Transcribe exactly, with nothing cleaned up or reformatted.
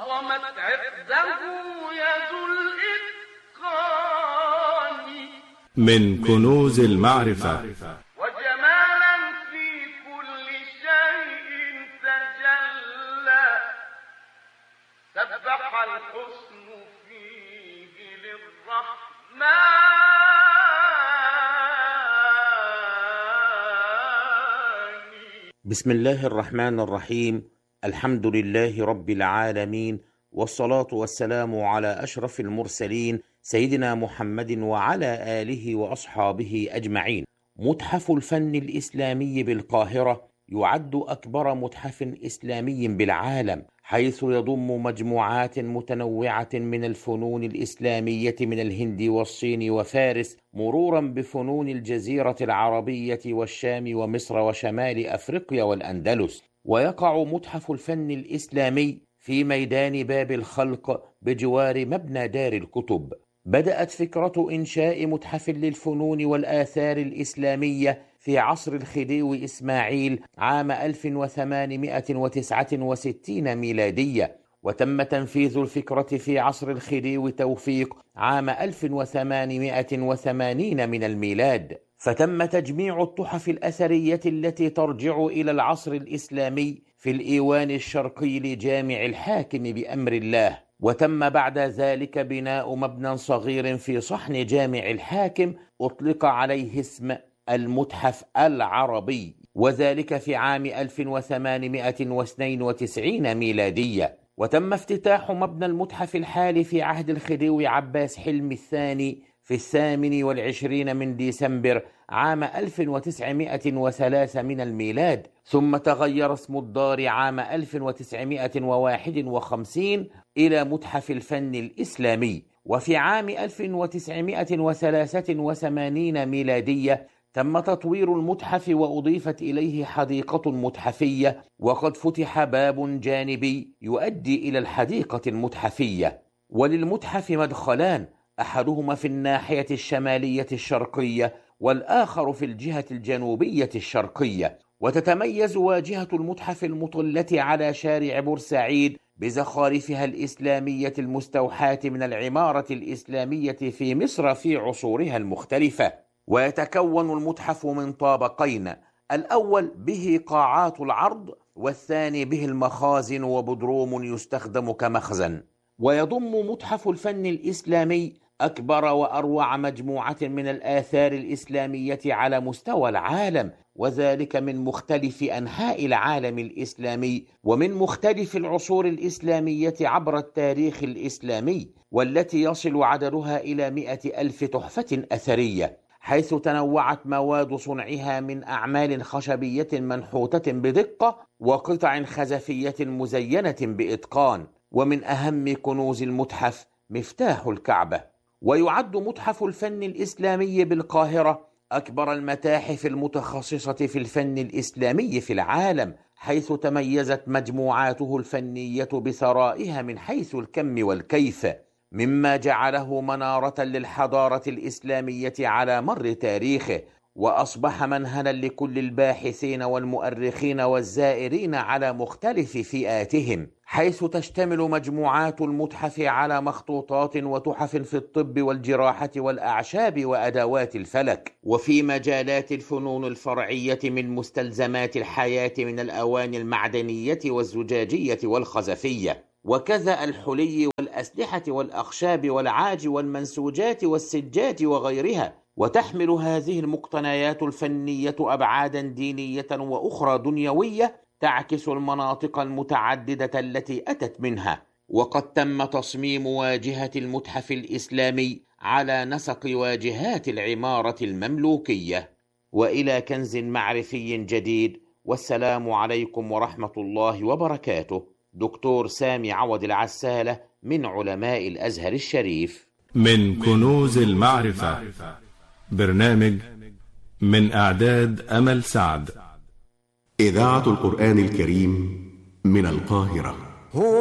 أهرمت عقده يد الإتقان من كنوز المعرفة وجمالا في كل شيء تجلى سبح الحسن فيه للرحمن. بسم الله الرحمن الرحيم. الحمد لله رب العالمين، والصلاة والسلام على أشرف المرسلين سيدنا محمد وعلى آله وأصحابه أجمعين. متحف الفن الإسلامي بالقاهرة يعد أكبر متحف إسلامي بالعالم، حيث يضم مجموعات متنوعة من الفنون الإسلامية من الهند والصين وفارس، مرورا بفنون الجزيرة العربية والشام ومصر وشمال أفريقيا والأندلس. ويقع متحف الفن الإسلامي في ميدان باب الخلق بجوار مبنى دار الكتب. بدأت فكرة إنشاء متحف للفنون والآثار الإسلامية في عصر الخديوي إسماعيل عام ألف وثمانمائة وتسعة وستين ميلادية، وتم تنفيذ الفكرة في عصر الخديوي توفيق عام ألف وثمانمائة وثمانين من الميلاد. فتم تجميع التحف الأثرية التي ترجع إلى العصر الإسلامي في الإيوان الشرقي لجامع الحاكم بأمر الله، وتم بعد ذلك بناء مبنى صغير في صحن جامع الحاكم أطلق عليه اسم المتحف العربي، وذلك في عام ألف وثمانمائة واثنين وتسعين ميلادية. وتم افتتاح مبنى المتحف الحالي في عهد الخديوي عباس حلمي الثاني في الثامن والعشرين من ديسمبر عام ألف وتسعمائة وثلاثة من الميلاد، ثم تغير اسم الدار عام ألف وتسعمائة وواحد وخمسين إلى متحف الفن الإسلامي. وفي عام ألف وتسعمائة وثلاثة وثمانين ميلادية تم تطوير المتحف وأضيفت إليه حديقة متحفية، وقد فتح باب جانبي يؤدي إلى الحديقة المتحفية. وللمتحف مدخلان، أحدهما في الناحية الشمالية الشرقية والآخر في الجهة الجنوبية الشرقية. وتتميز واجهة المتحف المطلة على شارع بورسعيد بزخارفها الإسلامية المستوحاة من العمارة الإسلامية في مصر في عصورها المختلفة. ويتكون المتحف من طابقين، الأول به قاعات العرض، والثاني به المخازن وبدروم يستخدم كمخزن. ويضم متحف الفن الإسلامي أكبر وأروع مجموعة من الآثار الإسلامية على مستوى العالم، وذلك من مختلف أنحاء العالم الإسلامي ومن مختلف العصور الإسلامية عبر التاريخ الإسلامي، والتي يصل عددها إلى مئة ألف تحفة أثرية، حيث تنوعت مواد صنعها من أعمال خشبية منحوتة بدقة وقطع خزفية مزينة بإتقان. ومن أهم كنوز المتحف مفتاح الكعبة. ويعد متحف الفن الإسلامي بالقاهرة أكبر المتاحف المتخصصة في الفن الإسلامي في العالم، حيث تميزت مجموعاته الفنية بثرائها من حيث الكم والكيف، مما جعله منارة للحضارة الإسلامية على مر تاريخه، وأصبح منهلا لكل الباحثين والمؤرخين والزائرين على مختلف فئاتهم، حيث تشتمل مجموعات المتحف على مخطوطات وتحف في الطب والجراحة والأعشاب وأدوات الفلك، وفي مجالات الفنون الفرعية من مستلزمات الحياة من الأواني المعدنية والزجاجية والخزفية، وكذا الحلي والأسلحة والأخشاب والعاج والمنسوجات والسجات وغيرها. وتحمل هذه المقتنيات الفنية أبعادا دينية وأخرى دنيوية تعكس المناطق المتعددة التي أتت منها. وقد تم تصميم واجهة المتحف الإسلامي على نسق واجهات العمارة المملوكية. وإلى كنز معرفي جديد، والسلام عليكم ورحمة الله وبركاته. دكتور سامي عوض العسالة من علماء الأزهر الشريف. من كنوز المعرفة، برنامج من إعداد أمل سعد. إذاعة القرآن الكريم من القاهرة.